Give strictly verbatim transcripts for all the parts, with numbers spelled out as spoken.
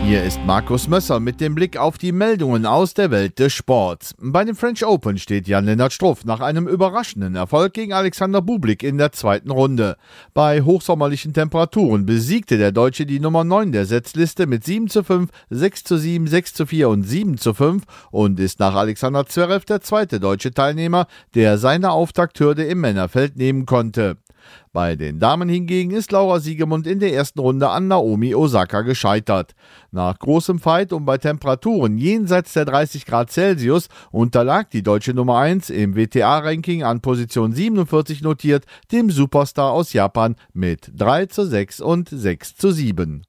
Hier ist Markus Mösser mit dem Blick auf die Meldungen aus der Welt des Sports. Bei dem French Open steht Jan-Lennart Struff nach einem überraschenden Erfolg gegen Alexander Bublik in der zweiten Runde. Bei hochsommerlichen Temperaturen besiegte der Deutsche die Nummer neun der Setzliste mit sieben zu fünf, sechs zu sieben, sechs zu vier und sieben zu fünf und ist nach Alexander Zverev der zweite deutsche Teilnehmer, der seine Auftakthürde im Männerfeld nehmen konnte. Bei den Damen hingegen ist Laura Siegemund in der ersten Runde an Naomi Osaka gescheitert. Nach großem Fight und bei Temperaturen jenseits der dreißig Grad Celsius unterlag die deutsche Nummer eins im W T A-Ranking an Position siebenundvierzig notiert dem Superstar aus Japan mit drei zu sechs und sechs zu sieben.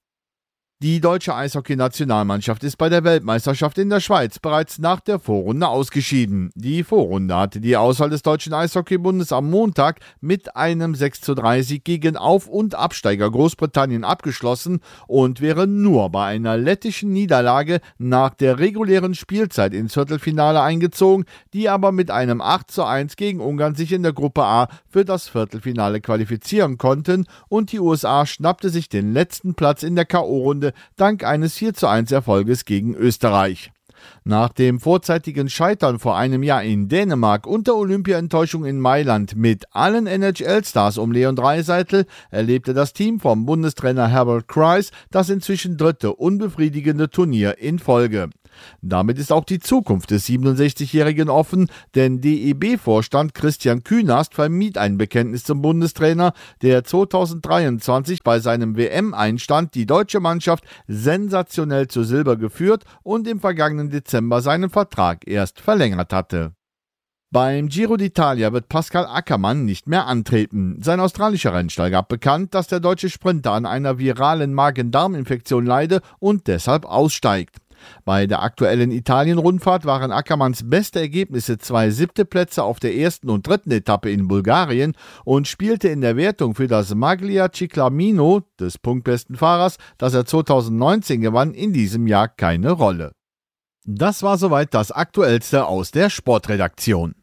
Die deutsche Eishockey-Nationalmannschaft ist bei der Weltmeisterschaft in der Schweiz bereits nach der Vorrunde ausgeschieden. Die Vorrunde hatte die Auswahl des Deutschen Eishockeybundes am Montag mit einem sechs zu drei Sieg gegen Auf- und Absteiger Großbritannien abgeschlossen und wäre nur bei einer lettischen Niederlage nach der regulären Spielzeit ins Viertelfinale eingezogen, die aber mit einem acht zu eins gegen Ungarn sich in der Gruppe A für das Viertelfinale qualifizieren konnten und die U S A schnappte sich den letzten Platz in der K O-Runde dank eines vier zu eins Erfolges gegen Österreich. Nach dem vorzeitigen Scheitern vor einem Jahr in Dänemark und der Olympia-Enttäuschung in Mailand mit allen N H L-Stars um Leon Draisaitl erlebte das Team vom Bundestrainer Herbert Kreis das inzwischen dritte unbefriedigende Turnier in Folge. Damit ist auch die Zukunft des siebenundsechzigjährigen offen, denn D E B-Vorstand Christian Künast vermied ein Bekenntnis zum Bundestrainer, der zweitausenddreiundzwanzig bei seinem W M-Einstand die deutsche Mannschaft sensationell zu Silber geführt und im vergangenen Dezember seinen Vertrag erst verlängert hatte. Beim Giro d'Italia wird Pascal Ackermann nicht mehr antreten. Sein australischer Rennstall gab bekannt, dass der deutsche Sprinter an einer viralen Magen-Darm-Infektion leide und deshalb aussteigt. Bei der aktuellen Italien-Rundfahrt waren Ackermanns beste Ergebnisse zwei siebte Plätze auf der ersten und dritten Etappe in Bulgarien und spielte in der Wertung für das Maglia Ciclamino des punktbesten Fahrers, das er zweitausendneunzehn gewann, in diesem Jahr keine Rolle. Das war soweit das Aktuellste aus der Sportredaktion.